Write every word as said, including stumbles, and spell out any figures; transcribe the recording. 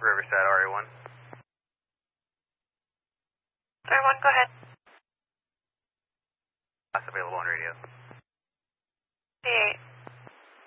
Riverside, R A one. R A one, go ahead. That's available on radio.